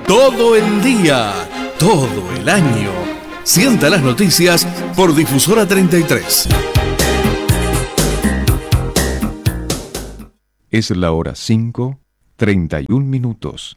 Todo el día, todo el año. Sienta las noticias por Difusora 33. Es la hora 5:31.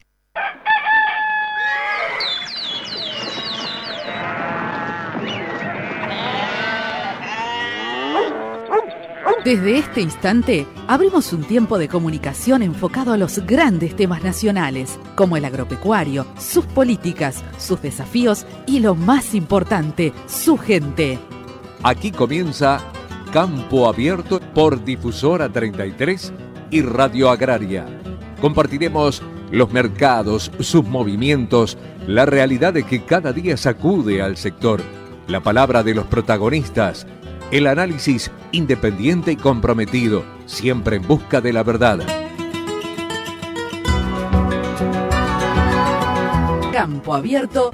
Desde este instante, abrimos un tiempo de comunicación enfocado a los grandes temas nacionales, como el agropecuario, sus políticas, sus desafíos y lo más importante, su gente. Aquí comienza Campo Abierto por Difusora 33 y Radio Agraria. Compartiremos los mercados, sus movimientos, la realidad de que cada día sacude al sector, la palabra de los protagonistas, el análisis independiente y comprometido, siempre en busca de la verdad. Campo Abierto.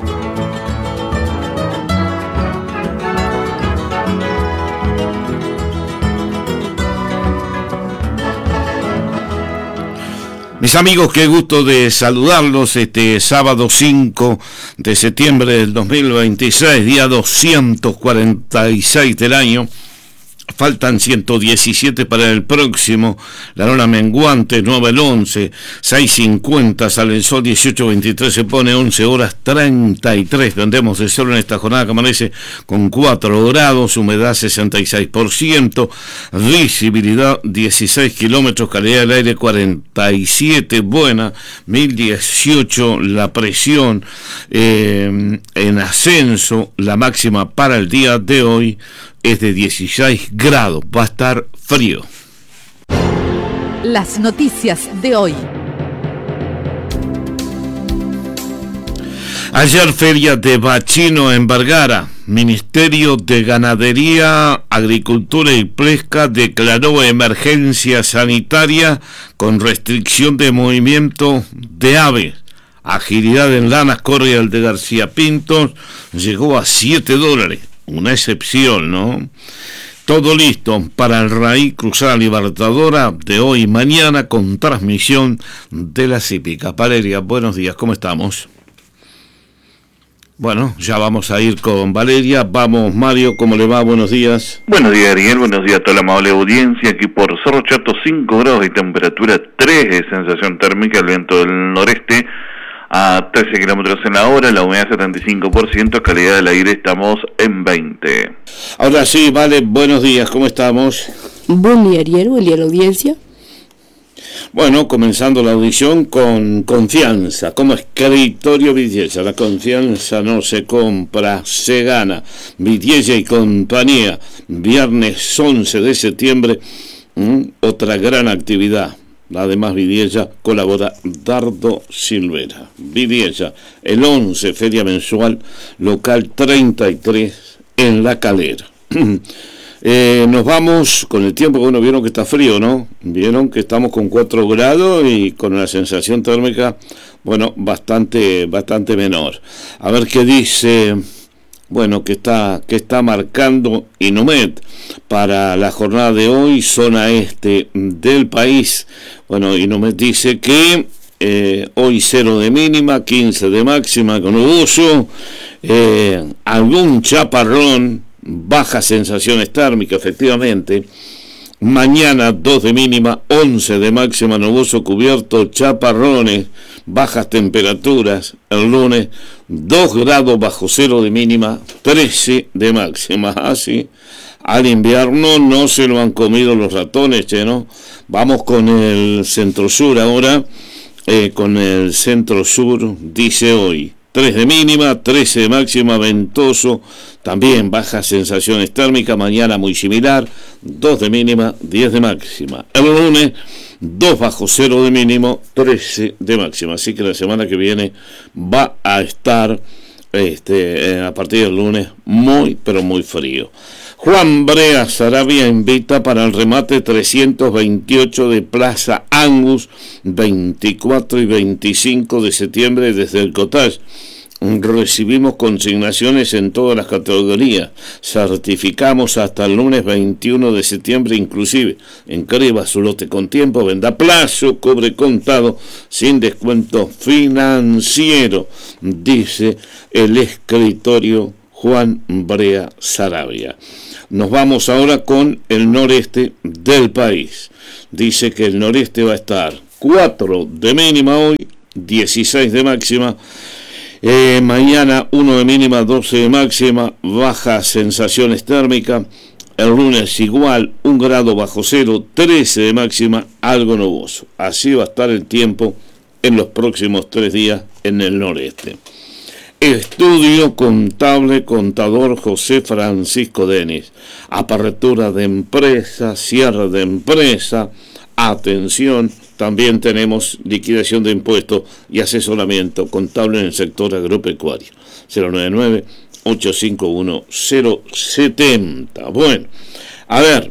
Mis amigos, qué gusto de saludarlos este sábado 5 de septiembre del 2026, día 246 del año. Faltan 117 para el próximo. La hora menguante, 9 el 11, 6:50, sale el sol, 18:23, se pone 11 horas 33. Tendremos el sol en esta jornada que amanece con 4 grados, humedad 66%, visibilidad 16 kilómetros, calidad del aire 47, buena, 1018 la presión, en ascenso, la máxima para el día de hoy es de 16 grados, va a estar frío. Las noticias de hoy. Ayer feria de Bachino en Vergara. Ministerio de Ganadería, Agricultura y Pesca declaró emergencia sanitaria con restricción de movimiento de aves. Agilidad en lanas Corrial de García Pintos llegó a $7. Una excepción, ¿no? Todo listo para el Raí Cruzada Libertadora de hoy y mañana con transmisión de las hípicas. Valeria, buenos días, ¿cómo estamos? Bueno, ya vamos a ir con Valeria. Vamos, Mario, ¿cómo le va? Buenos días. Buenos días, Ariel. Buenos días a toda la amable audiencia. Aquí por Cerro Chato, 5 grados y temperatura 3 de sensación térmica, el viento del noreste a 13 kilómetros en la hora, la humedad 75%, calidad del aire estamos en 20. Ahora sí, vale, buenos días, ¿cómo estamos? Buen día, Ariel, buen día a la audiencia. Bueno, comenzando la audición con confianza, como escritorio Vitiella, la confianza no se compra, se gana. Vitiella y compañía, viernes 11 de septiembre, otra gran actividad. Además, Vidiella colabora Dardo Silvera. Vidiella, el 11, feria mensual, local 33 en La Calera. Nos vamos con el tiempo, bueno, vieron que está frío, ¿no? Vieron que estamos con 4 grados y con una sensación térmica, bueno, bastante menor. A ver qué dice... Bueno, que está marcando Inumet para la jornada de hoy, zona este del país. Bueno, Inumet dice que hoy 0 de mínima, 15 de máxima con nuboso, algún chaparrón, bajas sensaciones térmicas, efectivamente. Mañana 2 de mínima, 11 de máxima, nuboso cubierto, chaparrones, bajas temperaturas. El lunes 2 grados bajo cero de mínima, 13 de máxima. Así, al invierno no se lo han comido los ratones, ¿no? Vamos con el centro sur ahora, con el centro sur, dice hoy. 3 de mínima, 13 de máxima, ventoso, también bajas sensaciones térmicas, mañana muy similar, 2 de mínima, 10 de máxima. El lunes, 2 bajo cero de mínimo, 13 de máxima. Así que la semana que viene va a estar, a partir del lunes, muy, pero muy frío. Juan Brea Sarabia invita para el remate 328 de Plaza Angus, 24 y 25 de septiembre desde el Cottage. recibimos consignaciones en todas las categorías, certificamos hasta el lunes 21 de septiembre inclusive. Inscriba su lote con tiempo, venda a plazo, cobre contado, sin descuento financiero, dice el escritorio Juan Brea Sarabia. Nos vamos ahora con el noreste del país. Dice que el noreste va a estar 4 de mínima hoy, 16 de máxima. Mañana 1 de mínima, 12 de máxima, bajas sensaciones térmicas. El lunes igual, 1 grado bajo cero, 13 de máxima, algo nuboso. Así va a estar el tiempo en los próximos 3 días en el noreste. Estudio contable, contador José Francisco Denis. Apertura de empresa, cierre de empresa, atención. También tenemos liquidación de impuestos y asesoramiento contable en el sector agropecuario. 099-851-070. Bueno, a ver,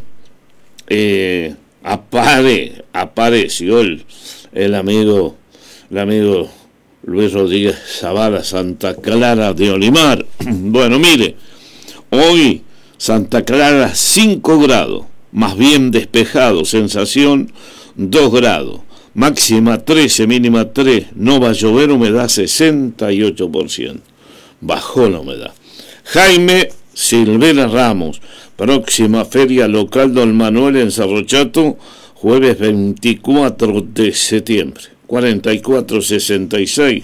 apareció el amigo Luis Rodríguez Zavala, Santa Clara de Olimar. Bueno, mire, hoy Santa Clara 5 grados, más bien despejado, sensación 2 grados, máxima 13, mínima 3, no va a llover, humedad 68%, bajó la humedad. Jaime Silvera Ramos, próxima feria local Don Manuel en Cerro Chato, jueves 24 de septiembre, 4466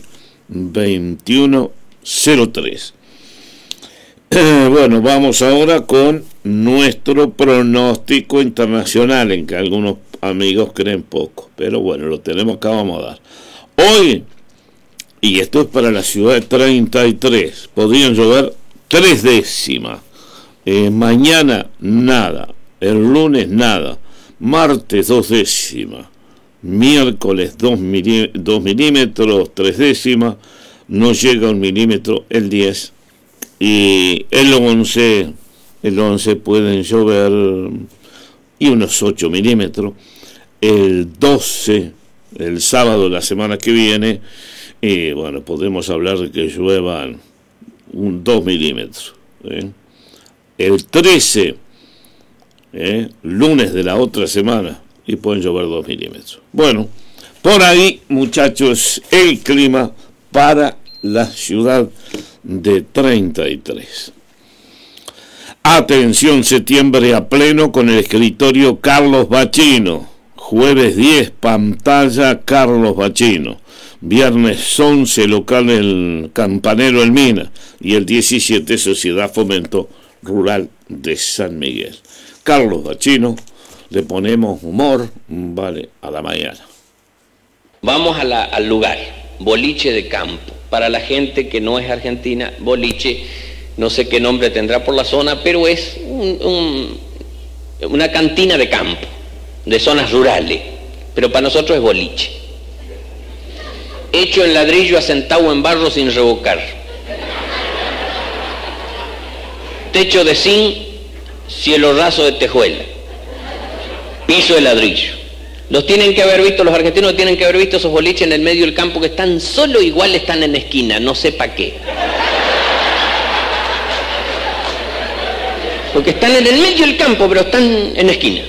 2103. Bueno, vamos ahora con nuestro pronóstico internacional, en que algunos amigos creen poco, pero bueno, lo tenemos acá, vamos a dar. Hoy, y esto es para la ciudad de 33, podrían llover 3 décimas. Mañana nada, el lunes nada, martes 2 décimas, miércoles 2 milímetros, 3 décimas, no llega 1 milímetro el 10, y el 11 pueden llover y unos 8 milímetros, el 12, el sábado de la semana que viene, y bueno, podemos hablar de que lluevan 2 milímetros, el 13, lunes de la otra semana, y pueden llover 2 milímetros. Bueno, por ahí, muchachos, el clima para la ciudad de 33. Atención, septiembre a pleno con el escritorio Carlos Bachino. Jueves 10, pantalla Carlos Bachino. Viernes 11, local El Campanero El Mina. Y el 17, Sociedad Fomento Rural de San Miguel. Carlos Bachino, le ponemos humor, vale, a la mañana. Vamos al lugar, boliche de campo. Para la gente que no es argentina, boliche, no sé qué nombre tendrá por la zona, pero es una cantina de campo, de zonas rurales, pero para nosotros es boliche. Hecho en ladrillo, asentado en barro sin revocar. Techo de zinc, cielo raso de tejuela. Piso de ladrillo. Los tienen que haber visto, los argentinos tienen que haber visto esos boliches en el medio del campo que están solo igual, están en esquina, no sé para qué. Porque están en el medio del campo, pero están en esquina.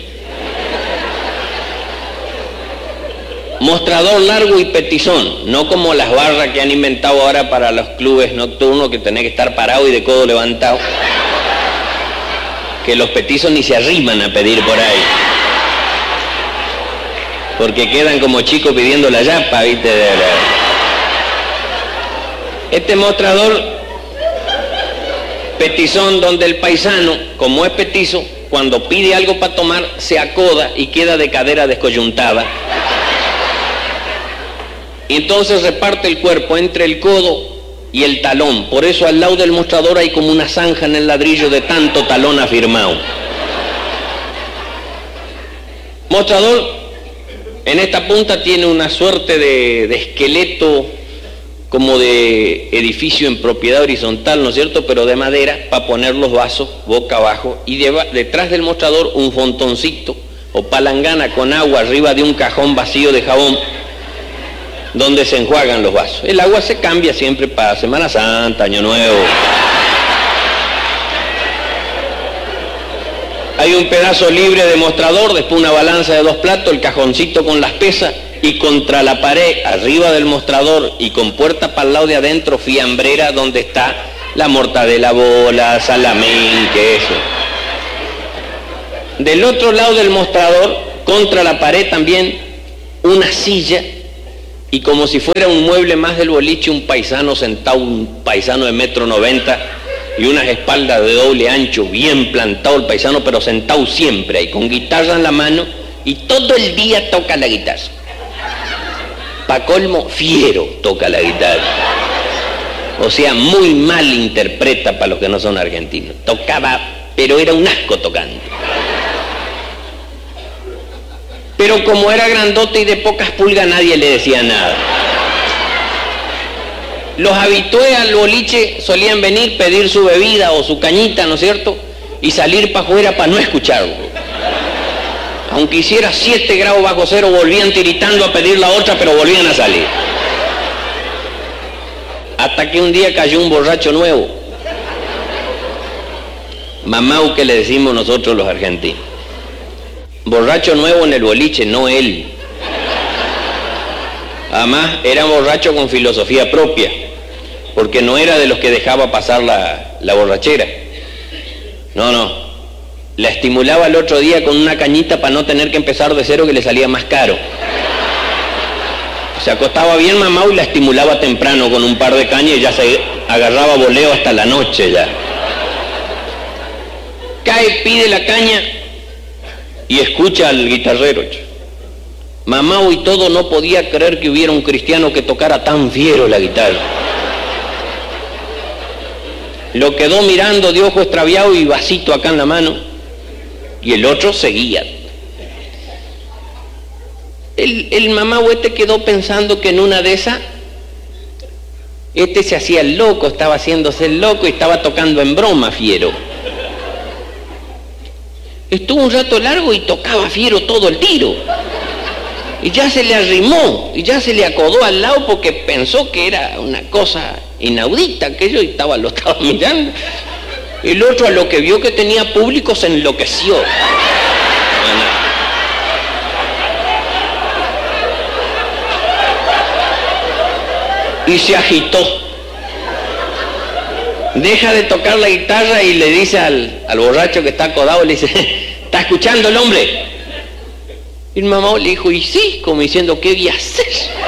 Mostrador largo y petizón, no como las barras que han inventado ahora para los clubes nocturnos, que tenés que estar parado y de codo levantado. Que los petizos ni se arriman a pedir por ahí. Porque quedan como chicos pidiendo la yapa, ¿viste? Este mostrador petizón, donde el paisano, como es petizo, cuando pide algo para tomar, se acoda y queda de cadera descoyuntada. Y entonces reparte el cuerpo entre el codo y el talón. Por eso al lado del mostrador hay como una zanja en el ladrillo de tanto talón afirmado. Mostrador en esta punta tiene una suerte de esqueleto como de edificio en propiedad horizontal, ¿no es cierto?, pero de madera, para poner los vasos boca abajo, y detrás del mostrador un fontoncito o palangana con agua arriba de un cajón vacío de jabón, donde se enjuagan los vasos. El agua se cambia siempre para Semana Santa, Año Nuevo. Hay un pedazo libre de mostrador, después una balanza de 2 platos, el cajoncito con las pesas, y contra la pared, arriba del mostrador y con puerta para el lado de adentro, fiambrera donde está la mortadela bola, salamín, queso. Del otro lado del mostrador, contra la pared también, una silla, y como si fuera un mueble más del boliche, un paisano sentado, un paisano de 1,90 m, y unas espaldas de doble ancho, bien plantado el paisano, pero sentado siempre ahí, con guitarra en la mano, y todo el día toca la guitarra. Pa' colmo, fiero toca la guitarra. O sea, muy mal interpreta para los que no son argentinos. Tocaba, pero era un asco tocando. Pero como era grandote y de pocas pulgas, nadie le decía nada. Los habitués al boliche solían venir, pedir su bebida o su cañita, ¿no es cierto? Y salir para afuera para no escucharlo. Aunque hiciera 7 grados bajo cero, volvían tiritando a pedir la otra, pero volvían a salir. Hasta que un día cayó un borracho nuevo. Mamau, que le decimos nosotros los argentinos. Borracho nuevo en el boliche, no él. Además, era borracho con filosofía propia, porque no era de los que dejaba pasar la borrachera. No. La estimulaba el otro día con una cañita para no tener que empezar de cero, que le salía más caro. Se acostaba bien mamá y la estimulaba temprano con un par de cañas y ya se agarraba voleo hasta la noche ya. Cae, pide la caña y escucha al guitarrero. Mamá y todo no podía creer que hubiera un cristiano que tocara tan fiero la guitarra. Lo quedó mirando de ojo extraviado y vasito acá en la mano. Y el otro seguía. El mamá quedó pensando que en una de esas, se hacía el loco, estaba haciéndose el loco y estaba tocando en broma fiero. Estuvo un rato largo y tocaba fiero todo el tiro. Y ya se le arrimó, y ya se le acodó al lado porque pensó que era una cosa inaudita aquello y lo estaba mirando. El otro, a lo que vio que tenía público, se enloqueció. Y se agitó. Deja de tocar la guitarra y le dice al borracho que está acodado, le dice, ¿está escuchando el hombre? Y el mamá le dijo, y sí, como diciendo, ¿qué voy a hacer?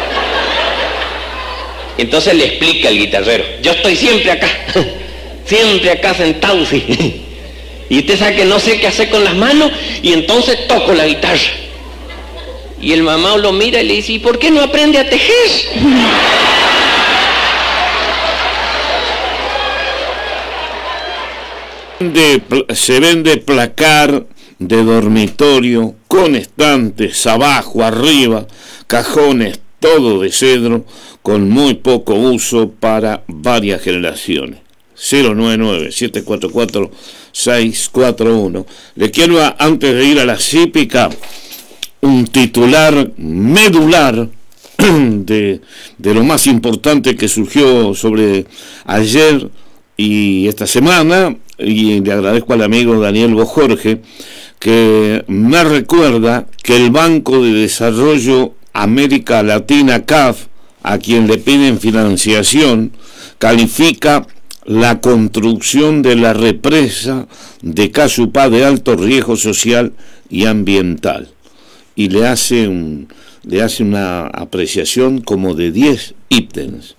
Y entonces le explica al guitarrero, yo estoy siempre acá sentado, sí. Y usted sabe que no sé qué hacer con las manos, y entonces toco la guitarra. Y el mamá lo mira y le dice, ¿y por qué no aprende a tejer? Se vende placar de dormitorio con estantes abajo, arriba, cajones, todo de cedro, con muy poco uso para varias generaciones. 099-744-641. Le quiero, antes de ir a la cípica, un titular medular de lo más importante que surgió sobre ayer y esta semana, y le agradezco al amigo Daniel Bojorge, que me recuerda que el Banco de Desarrollo América Latina, CAF, a quien le piden financiación, califica la construcción de la represa de Casupá de alto riesgo social y ambiental, y le hace una apreciación como de 10 ítems,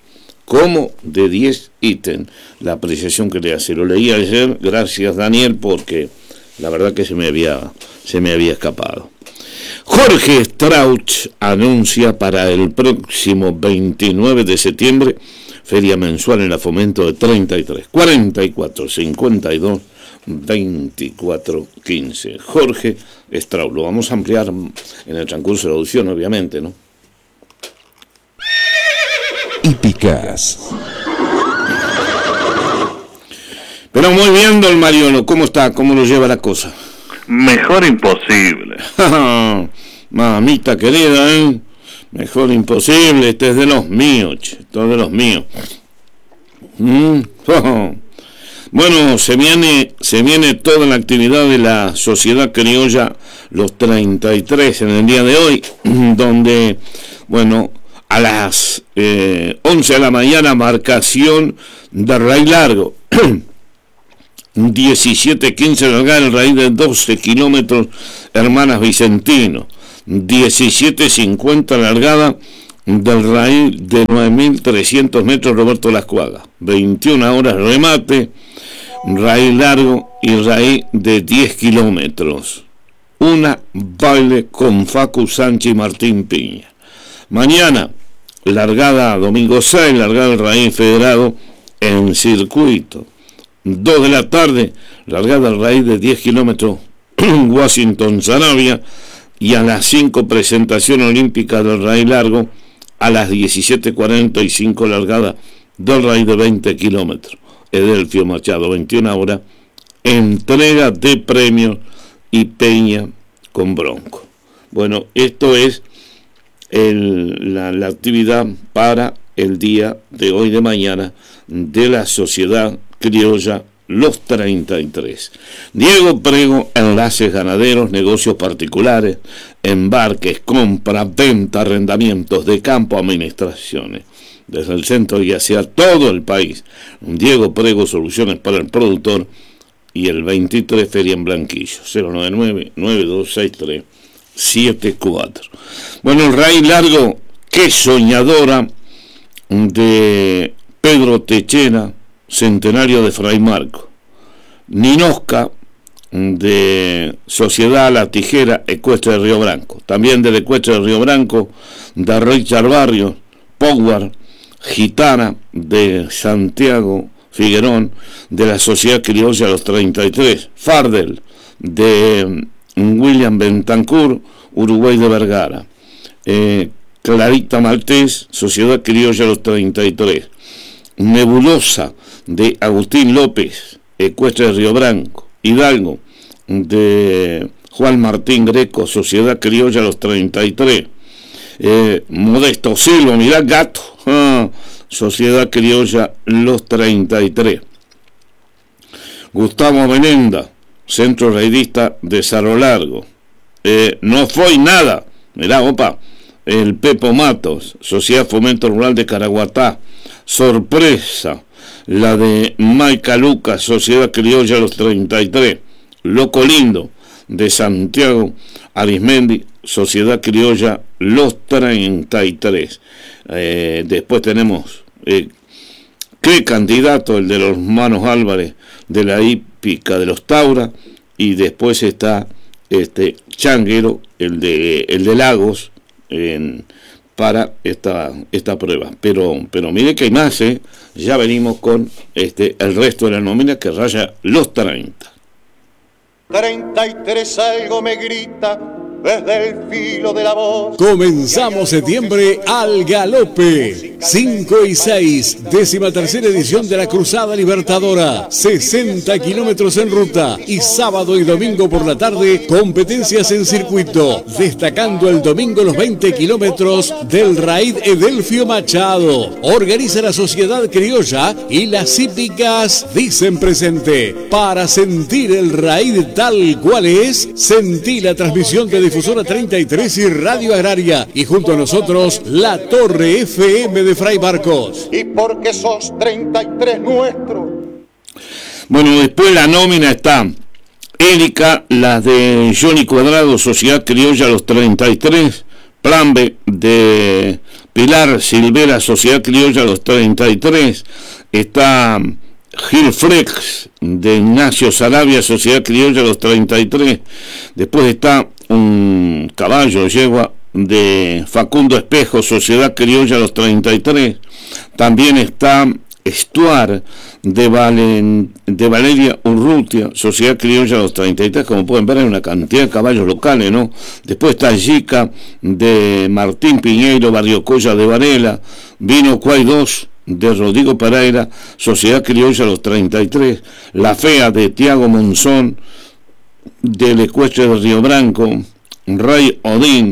la apreciación que le hace. Lo leí ayer, gracias Daniel, porque la verdad que se me había escapado. Jorge Strauch anuncia para el próximo 29 de septiembre feria mensual en la Fomento de 33 44 52 24 15. Jorge Strauch, lo vamos a ampliar en el transcurso de la audición, obviamente, ¿no? Hípicas. Pero muy bien, don Mariano, ¿cómo está? ¿Cómo lo lleva la cosa? Mejor imposible. Mamita querida, ¿eh? Mejor imposible, este es de los míos, esto es de los míos. Bueno, se viene toda la actividad de la Sociedad Criolla Los 33 en el día de hoy, donde, bueno, a las 11 de la mañana, marcación de raíz largo. 17:15 largada el raíz de 12 kilómetros, Hermanas Vicentino. 17:50 largada del raíz de 9.300 metros, Roberto Lascuaga. 21 horas remate, raíz largo y raíz de 10 kilómetros. Una baile con Facu Sánchez y Martín Piña. Mañana, largada domingo 6, largada el raíz federado en circuito. 2 de la tarde, largada el raíz de 10 kilómetros, Washington Sarabia. Y a las 5, presentación olímpica del raíz largo. A las 17:45, largada del raíz de 20 kilómetros, Edelfio Machado. 21 horas, entrega de premios y peña con bronco. Bueno, esto es la actividad para el día de hoy de mañana de la Sociedad Criolla Los 33. Diego Prego, enlaces ganaderos, negocios particulares, embarques, compra, venta, arrendamientos de campo, administraciones. Desde el centro y hacia todo el país. Diego Prego, soluciones para el productor. Y el 23, Feria en Blanquillo. 099-9263-74. Bueno, el raíz largo, qué soñadora, de Pedro Techera, centenario de Fray Marco. Ninosca, de Sociedad La Tijera, Ecuestre de Río Branco. También del Ecuestre de Río Branco, de Richard Barrios, Power, Gitana, de Santiago Figuerón, de la Sociedad Criolla Los 33. Fardel, de William Bentancur, Uruguay de Vergara. Clarita Maltés, Sociedad Criolla Los 33. Nebulosa, de Agustín López, Ecuestre de Río Branco. Hidalgo, de Juan Martín Greco, Sociedad Criolla Los 33. Modesto Silva, mirá gato, Sociedad Criolla Los 33. Gustavo Menenda, Centro Raidista de Cerro Largo. No fue nada, mirá, opa. El Pepo Matos, Sociedad Fomento Rural de Caraguatá. Sorpresa, la de Maica Lucas, Sociedad Criolla Los 33. Loco Lindo, de Santiago Arismendi, Sociedad Criolla Los 33. Después tenemos qué candidato, el de los hermanos Álvarez, de la hípica de los Taura. Y después está Changuero, el de Lagos, para esta prueba. Pero mire que hay más, ya venimos con el resto de la nómina que raya los 30. 33 algo me grita desde el filo de la voz. Comenzamos septiembre al galope. 5 y 6, 13ª edición de la Cruzada Libertadora. 60 kilómetros en ruta y sábado y domingo por la tarde competencias en circuito. Destacando el domingo los 20 kilómetros del raíz Edelfio Machado. Organiza la Sociedad Criolla y las hípicas dicen presente. Para sentir el raíz tal cual es, sentí la transmisión de Difusora 33 y Radio Agraria, y junto a nosotros la Torre FM de Fray Marcos. Y porque sos 33 nuestro. Bueno, después la nómina está Erika, la de Johnny Cuadrado, Sociedad Criolla Los 33. Plan B, de Pilar Silvera, Sociedad Criolla Los 33. Está Gilflex, de Ignacio Sarabia, Sociedad Criolla Los 33. Después está un caballo, yegua, de Facundo Espejo, Sociedad Criolla Los 33. También está Estuar, de Valeria Urrutia, Sociedad Criolla Los 33. Como pueden ver, hay una cantidad de caballos locales, ¿no? Después está Yica, de Martín Piñeiro, Barrio Colla de Varela. Vino Cuay 2, de Rodrigo Pereira, Sociedad Criolla Los 33. La Fea, de Tiago Monzón, del Ecuestre de Río Branco. Rey Odín,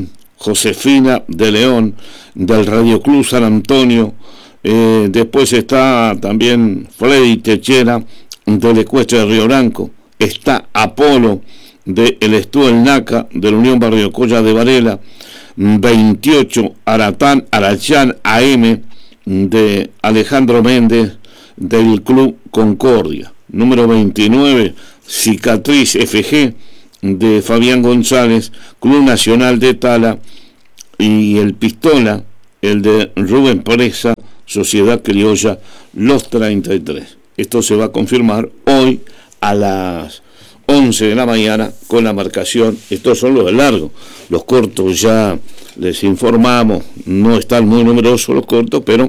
Josefina de León, del Radio Club San Antonio. Después está también Freddy Techera, del Ecuestre de Río Branco. Está Apolo, del Estú del Naca, de la Unión Barrio Colla de Varela. 28, Arachán AM, de Alejandro Méndez, del Club Concordia. Número 29, Cicatriz FG, de Fabián González, Club Nacional de Tala. Y el Pistola, el de Rubén Presa, Sociedad Criolla, Los 33. Esto se va a confirmar hoy a las 11 de la mañana con la marcación. Estos son los de largo. Los cortos ya les informamos, no están muy numerosos los cortos, pero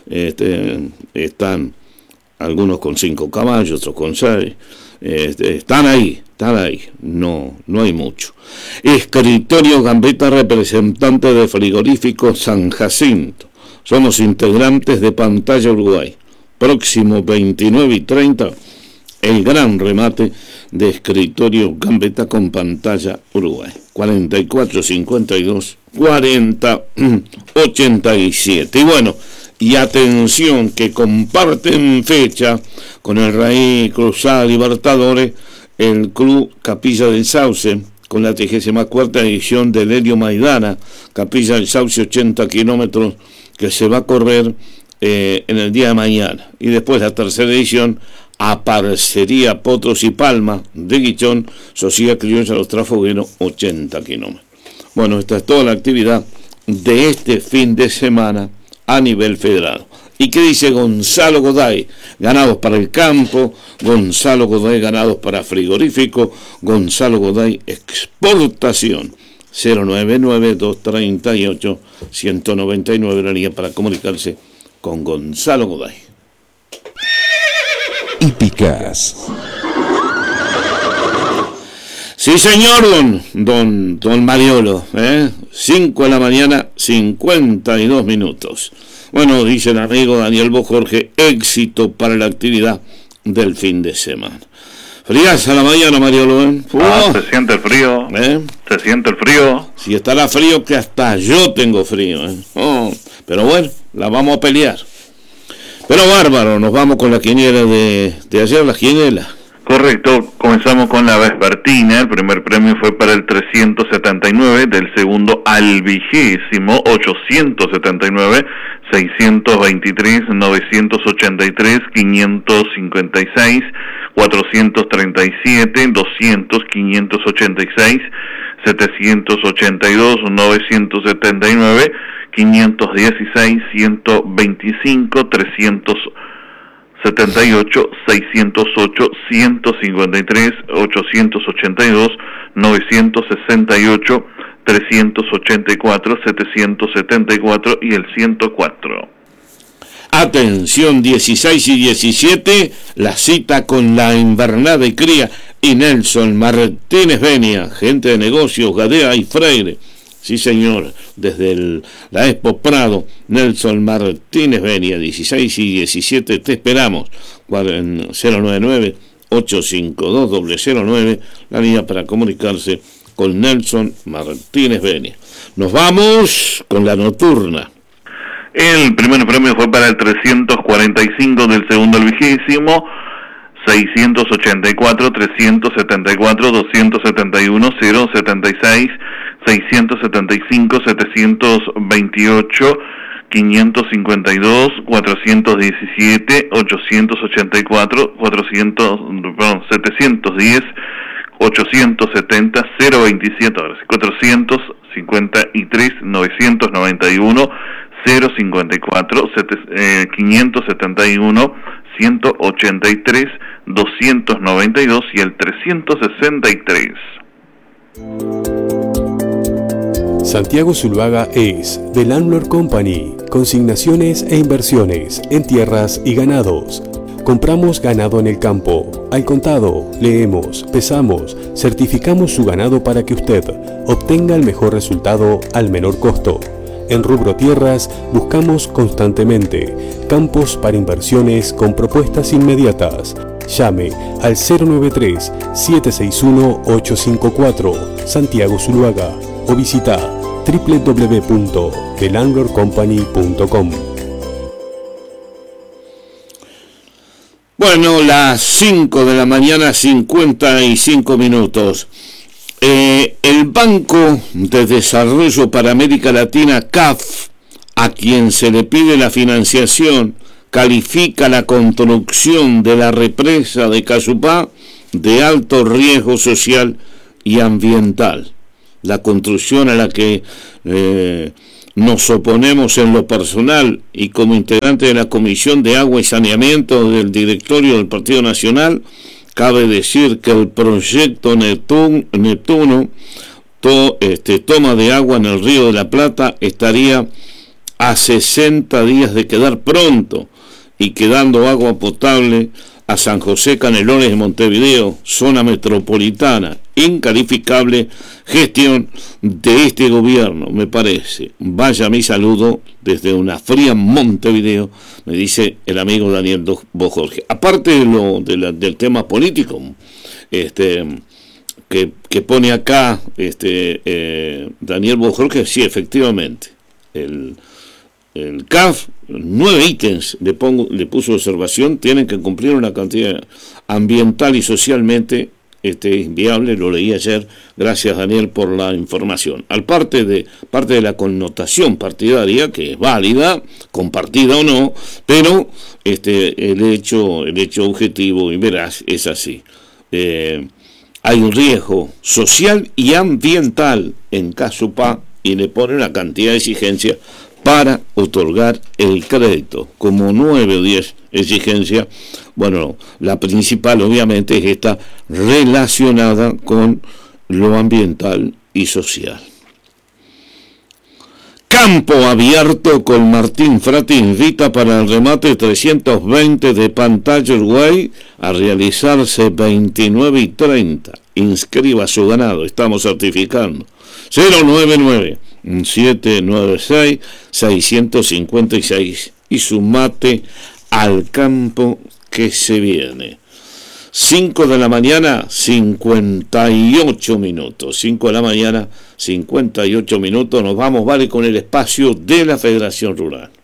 están algunos con 5 caballos, otros con 6. Están ahí, no hay mucho. Escritorio Gambetta, representante de Frigorífico San Jacinto. Somos integrantes de Pantalla Uruguay. Próximo 29 y 30, el gran remate de Escritorio Gambetta con Pantalla Uruguay. 44-52-40-87. Y bueno, y atención, que comparten fecha con el Raíz Cruzada Libertadores, el Club Capilla del Sauce, con la 34ª edición del Helio Maidana, Capilla del Sauce, 80 kilómetros, que se va a correr en el día de mañana. Y después la tercera edición, a Parcería Potros y Palma de Guichón, Sociedad Criolla Los Trafogueros, 80 kilómetros. Bueno, esta es toda la actividad de este fin de semana a nivel federal. ¿Y qué dice Gonzalo Goday? Ganados para el campo, Gonzalo Goday ganados para frigorífico, Gonzalo Goday exportación. 099-238-199, la línea para comunicarse con Gonzalo Goday. Hípicas. Sí, señor, don Mariolo, 5 de la mañana, 52 minutos. Bueno, dice el amigo Daniel Bojorge, éxito para la actividad del fin de semana. Frías a la mañana, Mariolo, se siente el frío, se siente el frío. Si estará frío, que hasta yo tengo frío, pero bueno, la vamos a pelear. Pero bárbaro, nos vamos con la quiniela de ayer, la quiniela. Correcto, comenzamos con la vespertina. El primer premio fue para el 379, del segundo al 20º, 879, 623, 983, 556, 437, 200, 586, 782, 979, 516, 125, 378, 608, 153, 882, 968, 384, 774 y el 104. Atención, 16 y 17, la cita con la invernada y cría y Nelson Martínez Benia, gente de negocios, Gadea y Freire. Sí, señor, desde la Expo Prado, Nelson Martínez Benia, 16 y 17, te esperamos. 099-852-009, la línea para comunicarse con Nelson Martínez Benia. Nos vamos con la nocturna. El primer premio fue para el 345, del segundo al 20º, 684, 374, 271, 076, 675, 728, 552, 417, 884, 710, 870, 027, 453, 991, 054, 571, 183, 292 y el 363. Santiago Zuluaga es The Landlord Company, consignaciones e inversiones en tierras y ganados. Compramos ganado en el campo, al contado, leemos, pesamos, certificamos su ganado para que usted obtenga el mejor resultado al menor costo. En rubro tierras buscamos constantemente campos para inversiones con propuestas inmediatas. Llame al 093-761-854 Santiago Zuluaga o visita www.thelandlordcompany.com. Bueno, las 5 de la mañana, 55 minutos. El Banco de Desarrollo para América Latina, CAF, a quien se le pide la financiación, califica la construcción de la represa de Cazupá de alto riesgo social y ambiental. La construcción a la que nos oponemos en lo personal y como integrante de la Comisión de Agua y Saneamiento del Directorio del Partido Nacional, cabe decir que el proyecto Neptuno, toma de agua en el Río de la Plata, estaría a 60 días de quedar pronto y quedando agua potable a San José, Canelones y Montevideo, zona metropolitana. Incalificable gestión de este gobierno, me parece. Vaya mi saludo desde una fría Montevideo, me dice el amigo Daniel Bojorge. Aparte del tema político que pone acá Daniel Bojorge, sí, efectivamente, el CAF, 9 ítems le puso observación, tienen que cumplir una cantidad ambiental y socialmente inviable. Lo leí ayer, gracias Daniel por la información. Parte de la connotación partidaria, que es válida, compartida o no, pero el hecho objetivo y veraz es así. Hay un riesgo social y ambiental en Cazupá y le pone una cantidad de exigencias para otorgar el crédito, como 9 o 10 exigencias. Bueno, la principal obviamente es esta relacionada con lo ambiental y social. Campo Abierto con Martín Frati invita para el remate 320 de pantalla Uruguay a realizarse 29 y 30. Inscriba su ganado, estamos certificando. 099-796-656 y sumate al campo que se viene. 5 de la mañana, 58 minutos. 5 de la mañana, 58 minutos. Nos vamos, vale, con el espacio de la Federación Rural.